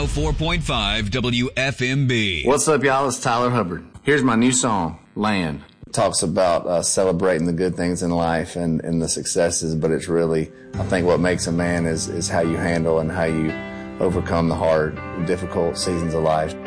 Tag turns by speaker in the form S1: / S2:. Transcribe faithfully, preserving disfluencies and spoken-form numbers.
S1: oh four point five W F M B.
S2: What's up, y'all? It's Tyler Hubbard. Here's my new song, Land. It talks about uh, celebrating the good things in life and, and the successes, but it's really, I think what makes a man is, is how you handle and how you overcome the hard, difficult seasons of life.